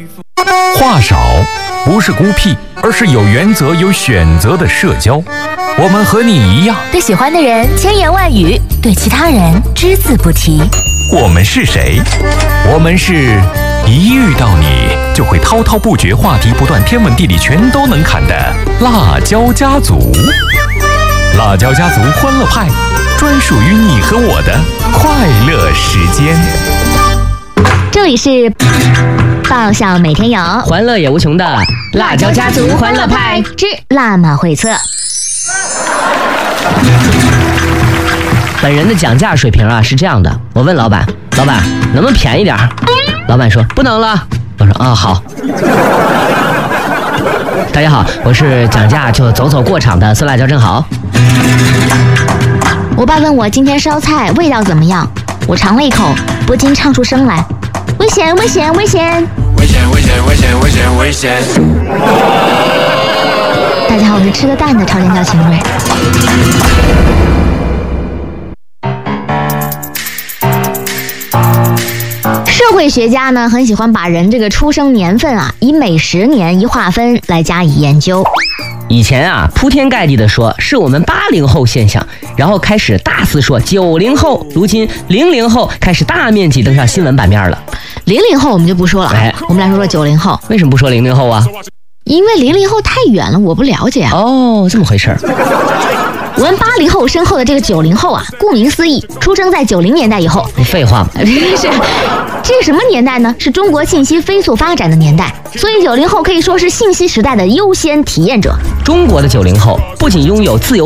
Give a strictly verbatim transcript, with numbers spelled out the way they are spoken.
话少不是孤僻，而是有原则、有选择的社交。我们和你一样， 对喜欢的人千言万语，对其他人只字不提。 我们是谁？我们是一遇到你就会滔滔不绝、话题不断、天文地理全都能侃的辣椒家族。辣椒家族欢乐派，专属于你和我的快乐时间。 这里是爆笑每天有， 欢乐也无穷的辣椒家族欢乐派之辣马会测。 本人的讲价水平啊是这样的，我问老板，老板能不能便宜点？老板说不能了。我说啊好。大家好，我是讲价就走走过场的酸辣椒正好。 我爸问我今天烧菜味道怎么样，我尝了一口，不禁唱出声来：危险危险危险危险危险危险危险危险！ 大家好，我是吃了蛋的超尖叫情侣。社会学家呢很喜欢把人这个出生年份啊以每十年一划分来加以研究。 以前啊铺天盖地的说是我们八零后现象，然后开始大肆说九零后，如今零零后开始大面积登上新闻版面了。 零零后我们就不说了，哎，我们来说说九零后。 为什么不说零零后啊？ 因为零零后太远了，我不了解啊。 哦，这么回事儿。 我们八零后身后的这个九零后啊，顾名思义，出生在九零年代以后。 废话。 是，这个什么年代呢？是中国信息飞速发展的年代，所以九零后可以说是信息时代的优先体验者。 中国的九零后不仅拥有自由